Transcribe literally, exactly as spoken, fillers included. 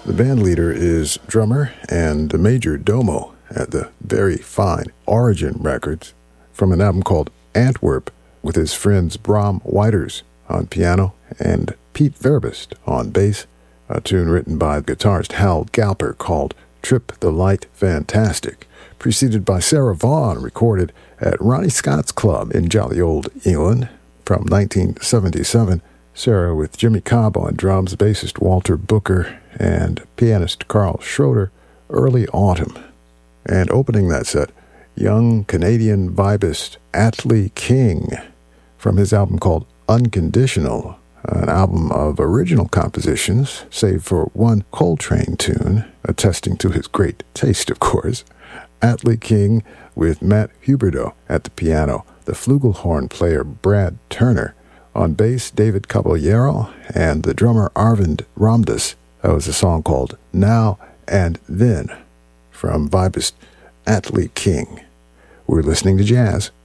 The band leader is drummer and major domo at the very fine Origin Records from an album called Antwerp with his friends Bram Whiters on piano and Pete Verbist on bass, a tune written by guitarist Hal Galper called Trip the Light Fantastic, preceded by Sarah Vaughan, recorded at Ronnie Scott's Club in jolly old England from nineteen seventy-seven. Sarah with Jimmy Cobb on drums, bassist Walter Booker, and pianist Carl Schroeder, Early Autumn. And opening that set, young Canadian vibist Atlee King from his album called Unconditional, an album of original compositions, save for one Coltrane tune, attesting to his great taste, of course. Atlee King with Matt Huberdeau at the piano, the flugelhorn player Brad Turner, on bass David Caballero, and the drummer Arvind Ramdas. That was a song called Now and Then from vibist Atlee King. We're listening to jazz